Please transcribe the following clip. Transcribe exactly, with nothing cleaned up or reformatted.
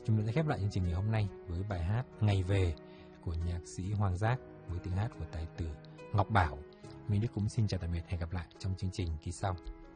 Chúng ta sẽ khép lại chương trình ngày hôm nay với bài hát Ngày Về của nhạc sĩ Hoàng Giác với tiếng hát của tài tử Ngọc Bảo. Minh Đức cũng xin chào tạm biệt, hẹn gặp lại trong chương trình kỳ sau.